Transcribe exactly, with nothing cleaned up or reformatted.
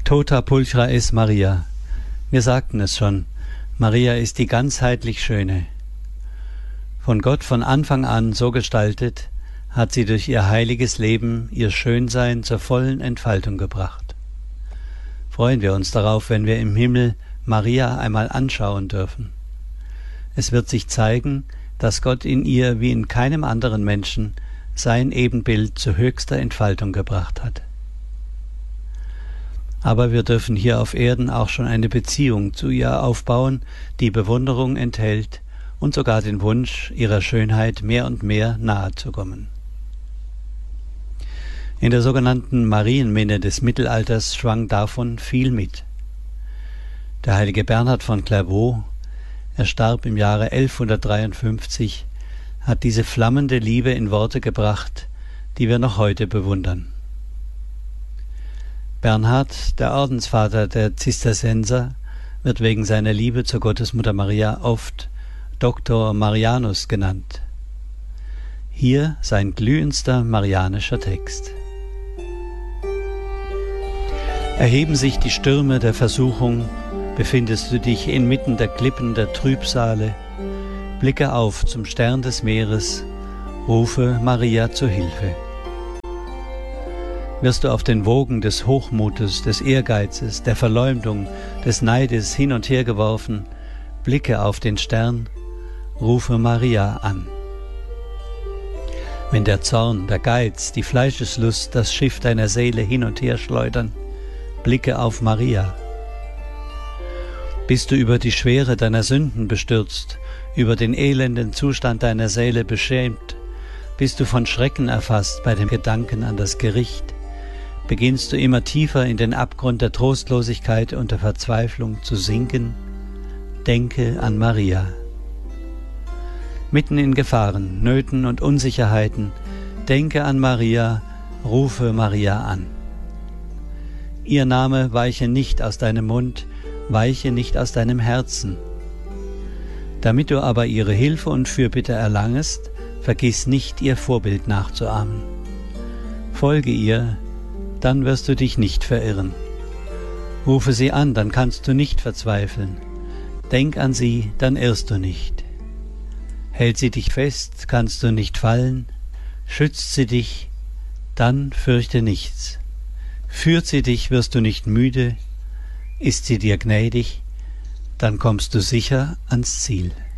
Tota pulchra es Maria. Wir sagten es schon, Maria ist die ganzheitlich Schöne. Von Gott von Anfang an so gestaltet, hat sie durch ihr heiliges Leben ihr Schönsein zur vollen Entfaltung gebracht. Freuen wir uns darauf, wenn wir im Himmel Maria einmal anschauen dürfen. Es wird sich zeigen, dass Gott in ihr wie in keinem anderen Menschen sein Ebenbild zu höchster Entfaltung gebracht hat. Aber wir dürfen hier auf Erden auch schon eine Beziehung zu ihr aufbauen, die Bewunderung enthält und sogar den Wunsch, ihrer Schönheit mehr und mehr nahe zu kommen. In der sogenannten Marienminne des Mittelalters schwang davon viel mit. Der heilige Bernhard von Clairvaux, er starb im Jahre elfhundertdreiundfünfzig, hat diese flammende Liebe in Worte gebracht, die wir noch heute bewundern. Bernhard, der Ordensvater der Zisterzienser, wird wegen seiner Liebe zur Gottesmutter Maria oft Doktor Marianus genannt. Hier sein glühendster marianischer Text. Erheben sich die Stürme der Versuchung, befindest du dich inmitten der Klippen der Trübsale, blicke auf zum Stern des Meeres, rufe Maria zu Hilfe. Wirst du auf den Wogen des Hochmutes, des Ehrgeizes, der Verleumdung, des Neides hin und her geworfen, blicke auf den Stern, rufe Maria an. Wenn der Zorn, der Geiz, die Fleischeslust das Schiff deiner Seele hin und her schleudern, blicke auf Maria. Bist du über die Schwere deiner Sünden bestürzt, über den elenden Zustand deiner Seele beschämt, bist du von Schrecken erfasst bei dem Gedanken an das Gericht, beginnst du immer tiefer in den Abgrund der Trostlosigkeit und der Verzweiflung zu sinken, denke an Maria. Mitten in Gefahren, Nöten und Unsicherheiten, denke an Maria, rufe Maria an. Ihr Name weiche nicht aus deinem Mund, weiche nicht aus deinem Herzen. Damit du aber ihre Hilfe und Fürbitte erlangest, vergiss nicht, ihr Vorbild nachzuahmen. Folge ihr, dann wirst du dich nicht verirren. Rufe sie an, dann kannst du nicht verzweifeln. Denk an sie, dann irrst du nicht. Hält sie dich fest, kannst du nicht fallen. Schützt sie dich, dann fürchte nichts. Führt sie dich, wirst du nicht müde. Ist sie dir gnädig, dann kommst du sicher ans Ziel.